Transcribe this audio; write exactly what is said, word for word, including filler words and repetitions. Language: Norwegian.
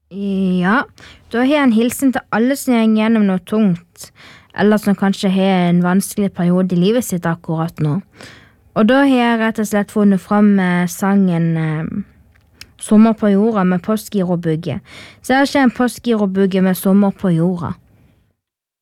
Ja, da har jeg en hilsen til alle som går gjennom noe tungt, eller som kanskje har en vanskelig periode i livet sitt akkurat nå. Og da har jeg rett og slett funnet frem med sangen eh, Sommer på jorda med Postgirobygget. Så jeg har ikke en Postgirobygget med Sommer på jorda.